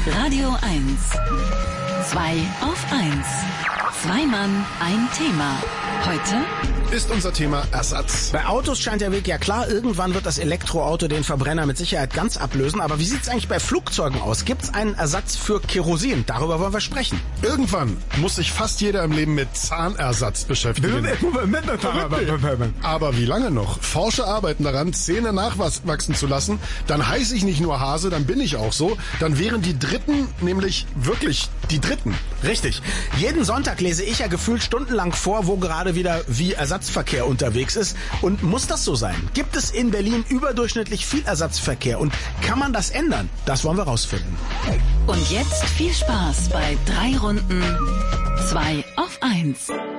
Radio 1. 2 auf 1. Zwei Mann, ein Thema. Heute ist unser Thema Ersatz. Bei Autos scheint der Weg ja klar, irgendwann wird das Elektroauto den Verbrenner mit Sicherheit ganz ablösen. Aber wie sieht's eigentlich bei Flugzeugen aus? Gibt's einen Ersatz für Kerosin? Darüber wollen wir sprechen. Irgendwann muss sich fast jeder im Leben mit Zahnersatz beschäftigen. Aber wie lange noch? Forscher arbeiten daran, Zähne nachwachsen zu lassen. Dann heiße ich nicht nur Hase, dann bin ich auch so. Dann wären die Dritten nämlich wirklich die Dritten. Richtig. Jeden Sonntag lese ich ja gefühlt stundenlang vor, wo gerade wieder wie Ersatzverkehr unterwegs ist. Und muss das so sein? Gibt es in Berlin überdurchschnittlich viel Ersatzverkehr? Und kann man das ändern? Das wollen wir rausfinden. Und jetzt viel Spaß bei 3 Runden 2 auf 1.